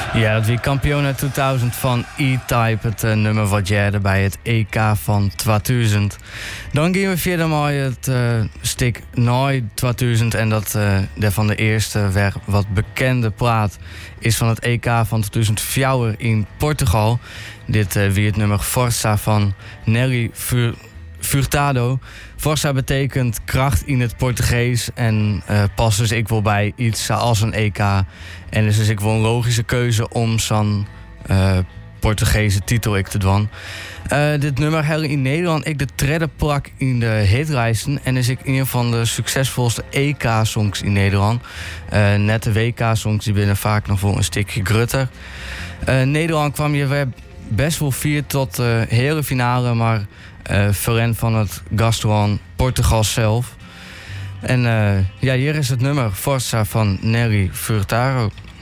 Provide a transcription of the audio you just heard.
Ja, dat weer kampioen 2000 van E-Type, het nummer wat jij bij het EK van 2000. Dan gaan we verder met het stuk Nooi 2000 en dat van de eerste weer wat bekende plaat is van het EK van 2004 in Portugal. Dit weer het nummer Forza van Nelly Furtado. Forza betekent kracht in het Portugees en past dus ik wil bij iets als een EK. En dus ik wil een logische keuze om zo'n Portugese titel ik te doen. Dit nummer hebben in Nederland ik de tredde plak in de hitlijsten en is ik een van de succesvolste EK-songs in Nederland. Net de WK-songs die binnen vaak nog wel een stukje grutter. Nederland kwam je weer best wel vier tot de hele finale, maar verren van het gastland Portugal zelf. En hier is het nummer Forza van Nelly Furtado.